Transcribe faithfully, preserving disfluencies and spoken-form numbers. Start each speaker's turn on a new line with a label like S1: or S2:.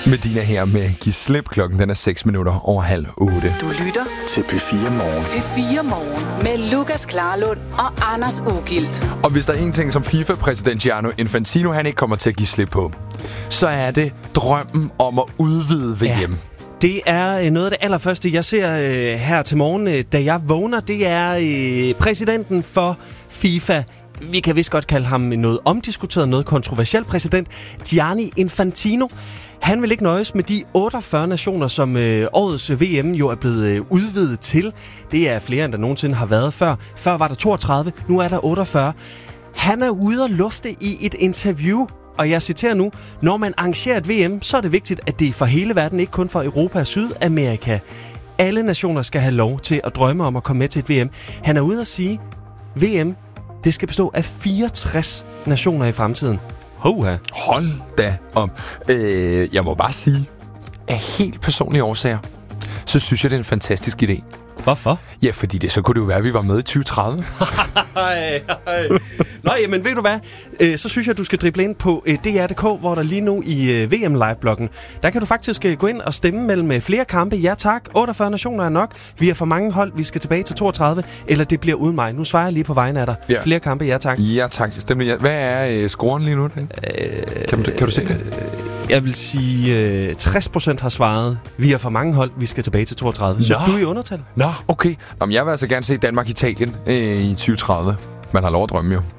S1: Med dine her med Giv slip. Klokken den er seks minutter over halv otte.
S2: Du lytter
S1: til P fire Morgen.
S2: P fire Morgen med Lukas Klarlund og Anders Ugilt.
S1: Og hvis der er en ting, som FIFA-præsident Gianni Infantino han ikke kommer til at give slip på, så er det drømmen om at udvide V M. Ja.
S3: Det er noget af det allerførste, jeg ser øh, her til morgen, øh, da jeg vågner. Det er øh, præsidenten for FIFA. Vi kan vist godt kalde ham noget omdiskuteret, noget kontroversielt præsident. Gianni Infantino. Han vil ikke nøjes med de otteogfyrre nationer, som øh, årets V M jo er blevet øh, udvidet til. Det er flere, end der nogensinde har været før. Før var der toogtredive, nu er der otteogfyrre. Han er ude at lufte i et interview, og jeg citerer nu: når man arrangerer et V M, så er det vigtigt, at det er for hele verden, ikke kun for Europa og Sydamerika. Alle nationer skal have lov til at drømme om at komme med til et V M. Han er ude at sige, V M, det skal bestå af fireogtres nationer i fremtiden. Hoha.
S1: Hold da om. Øh, jeg må bare sige, af helt personlige årsager, så synes jeg, det er en fantastisk idé.
S3: Hvorfor?
S1: Ja, fordi det så kunne det jo være, at vi var med i tyve tredive.
S3: Nå, jamen ved du hvad? Øh, så synes jeg, at du skal drible ind på øh, D R punktum d k, hvor der lige nu i øh, V M Live-bloggen, der kan du faktisk øh, gå ind og stemme mellem øh, flere kampe. Ja tak, otteogfyrre nationer er nok. Vi er for mange hold, vi skal tilbage til toogtredive. Eller det bliver uden mig. Nu svarer jeg lige på vegne af dig. Ja. Flere kampe, ja tak.
S1: Ja tak, stemmer ja. Hvad er øh, scoren lige nu? Øh, kan, du, kan du se det? Øh,
S3: jeg vil sige, øh, tres procent har svaret, vi er for mange hold, vi skal tilbage til toogtredive. Så
S1: Nå.
S3: du er i undertal.
S1: Nå, okay. Nå, men jeg vil altså gerne se Danmark-Italien øh, i tyve tredive. Man har lov at drømme jo.